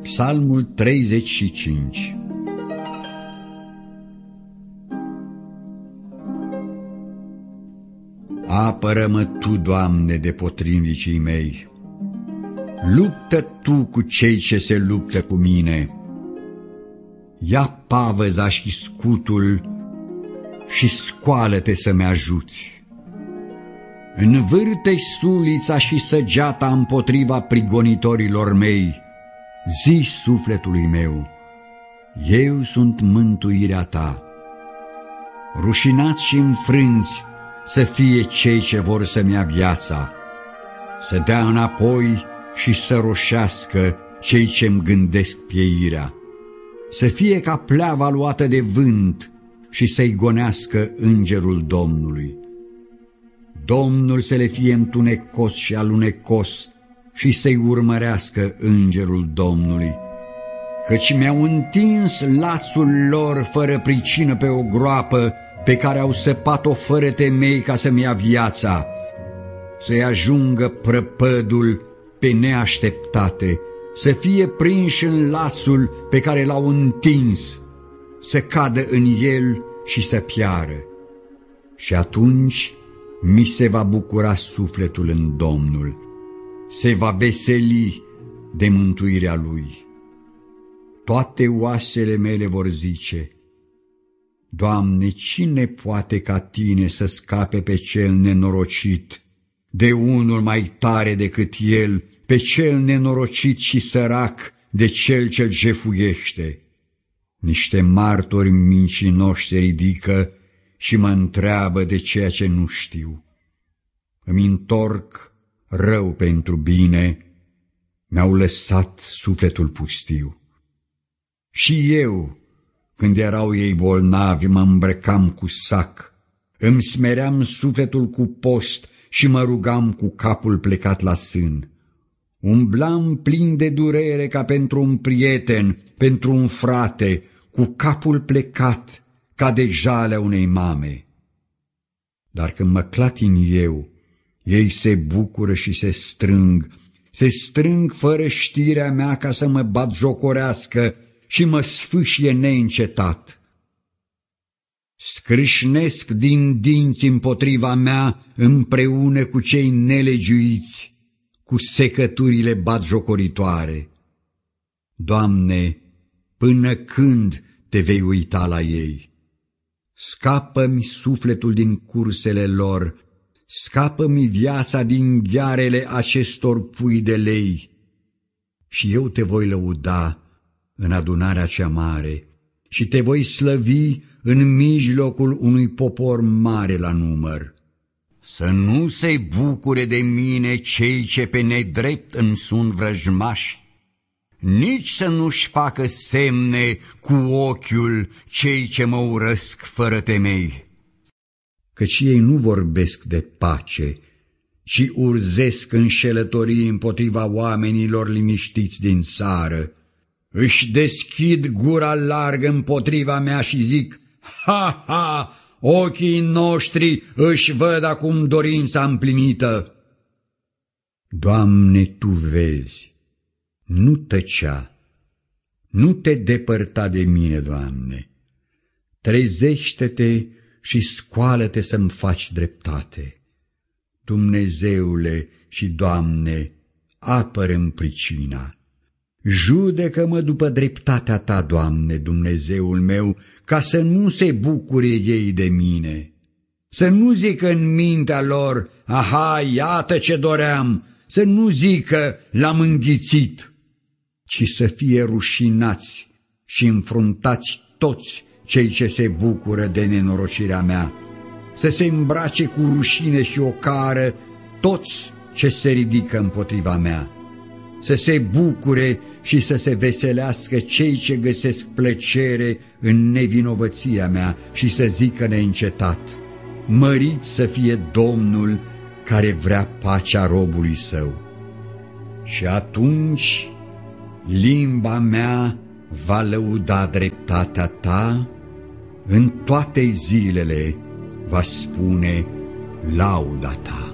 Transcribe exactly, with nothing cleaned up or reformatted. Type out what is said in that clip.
Psalmul treizeci și cinci. Apără-mă Tu, Doamne, de potrivnicii mei. Luptă Tu cu cei ce se luptă cu mine. Ia pavăza și scutul și scoală-te să-mi ajuți. Învârte-i sulița și săgeata împotriva prigonitorilor mei. Zi sufletului meu, eu sunt mântuirea Ta. Rușinați și înfrânți să fie cei ce vor să-mi ia viața, să dea înapoi și să roșească cei ce-mi gândesc pieirea, să fie ca pleava luată de vânt și să-i gonească îngerul Domnului. Domnul să le fie întunecos și alunecos și să-i urmărească îngerul Domnului, căci mi-au întins lațul lor fără pricină pe o groapă pe care au săpat-o fără temei ca să-mi ia viața, să-i ajungă prăpădul pe neașteptate, să fie prinși în lațul pe care l-au întins, să cadă în el și să piară. Și atunci mi se va bucura sufletul în Domnul, se va veseli de mântuirea Lui. Toate oasele mele vor zice: Doamne, cine poate ca Tine să scape pe cel nenorocit, de unul mai tare decât el, pe cel nenorocit și sărac, de cel ce-l jefuiește? Niște martori mincinoși se ridică și mă întreabă de ceea ce nu știu. Îmi întorc rău pentru bine, mi-au lăsat sufletul pustiu. Și eu, când erau ei bolnavi, mă îmbrăcam cu sac, îmi smeream sufletul cu post și mă rugam cu capul plecat la sân. Umblam plin de durere ca pentru un prieten, pentru un frate, cu capul plecat ca de jalea unei mame. Dar când mă clatin eu, ei se bucură și se strâng, se strâng fără știrea mea ca să mă batjocorească și mă sfâșie neîncetat. Scrâșnesc din dinți împotriva mea împreună cu cei nelegiuiți, cu secăturile batjocoritoare. Doamne, până când Te vei uita la ei? Scapă-mi sufletul din cursele lor, scapă-mi viața din ghearele acestor pui de lei. Și eu Te voi lăuda în adunarea cea mare și Te voi slăvi în mijlocul unui popor mare la număr. Să nu se bucure de mine cei ce pe nedrept îmi sunt vrăjmași, nici să nu-și facă semne cu ochiul cei ce mă urăsc fără temei. Căci ei nu vorbesc de pace, ci urzesc înșelătorii împotriva oamenilor liniștiți din țară. Își deschid gura largă împotriva mea și zic: ha, ha, ochii noștri își văd acum dorința împlinită. Doamne, Tu vezi, nu tăcea, nu Te depărta de mine, Doamne. Trezește-te și scoală-te să-mi faci dreptate. Dumnezeule și Doamne, apără-mi pricina. Judecă-mă după dreptatea Ta, Doamne, Dumnezeul meu, ca să nu se bucure ei de mine. Să nu zică în mintea lor: aha, iată ce doream, să nu zică: l-am înghițit, ci să fie rușinați și înfruntați toți cei ce se bucură de nenorocirea mea, să se îmbrace cu rușine și ocară toți ce se ridică împotriva mea, să se bucure și să se veselească cei ce găsesc plăcere în nevinovăția mea și să zică neîncetat: mărit să fie Domnul care vrea pacea robului Său. Și atunci limba mea va lăuda dreptatea Ta, în toate zilele va spune lauda Ta.